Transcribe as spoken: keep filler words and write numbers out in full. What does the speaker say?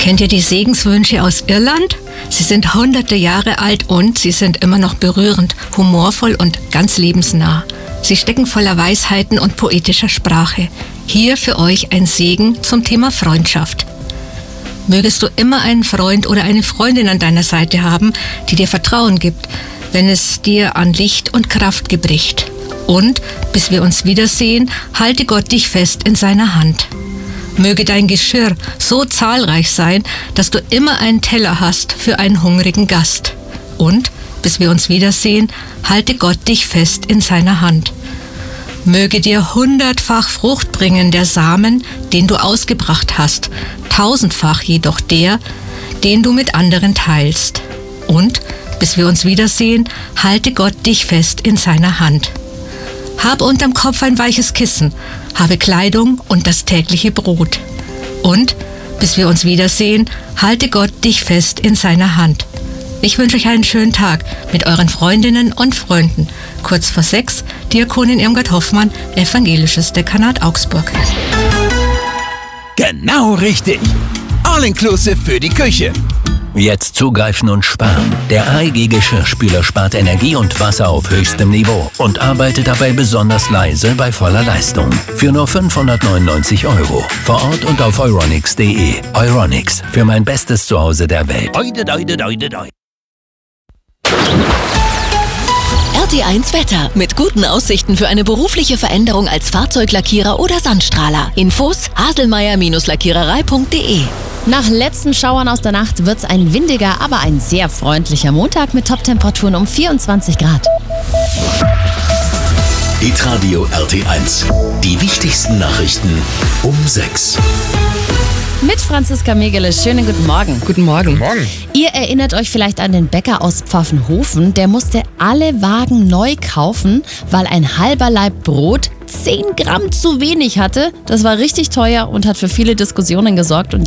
Kennt ihr die Segenswünsche aus Irland? Sie sind hunderte Jahre alt und sie sind immer noch berührend, humorvoll und ganz lebensnah. Sie stecken voller Weisheiten und poetischer Sprache. Hier für euch ein Segen zum Thema Freundschaft. Mögest du immer einen Freund oder eine Freundin an deiner Seite haben, die dir Vertrauen gibt, wenn es dir an Licht und Kraft gebricht. Und, bis wir uns wiedersehen, halte Gott dich fest in seiner Hand. Möge dein Geschirr so zahlreich sein, dass du immer einen Teller hast für einen hungrigen Gast. Und, bis wir uns wiedersehen, halte Gott dich fest in seiner Hand. Möge dir hundertfach Frucht bringen der Samen, den du ausgebracht hast, tausendfach jedoch der, den du mit anderen teilst. Und, bis wir uns wiedersehen, halte Gott dich fest in seiner Hand. Habe unterm Kopf ein weiches Kissen, habe Kleidung und das tägliche Brot. Und, bis wir uns wiedersehen, halte Gott dich fest in seiner Hand. Ich wünsche euch einen schönen Tag mit euren Freundinnen und Freunden. Kurz vor sechs, Diakonin Irmgard Hoffmann, Evangelisches Dekanat Augsburg. Genau richtig. All-inclusive für die Küche. Jetzt zugreifen und sparen. Der A E G-Geschirrspüler spart Energie und Wasser auf höchstem Niveau und arbeitet dabei besonders leise bei voller Leistung. Für nur fünfhundertneunundneunzig Euro. Vor Ort und auf euronics punkt de. Euronics, für mein bestes Zuhause der Welt. Oide, oide, oide, oide. R T eins Wetter. Mit guten Aussichten für eine berufliche Veränderung als Fahrzeuglackierer oder Sandstrahler. Infos haselmeier Lackiererei punkt de. Nach letzten Schauern aus der Nacht wird's ein windiger, aber ein sehr freundlicher Montag mit Toptemperaturen um vierundzwanzig Grad. Hitradio R T eins. Die wichtigsten Nachrichten um sechs. Mit Franziska Megele, schönen guten Morgen. Guten Morgen. Morgen. Ihr erinnert euch vielleicht an den Bäcker aus Pfaffenhofen, der musste alle Wagen neu kaufen, weil ein halber Laib Brot zehn Gramm zu wenig hatte. Das war richtig teuer und hat für viele Diskussionen gesorgt. Und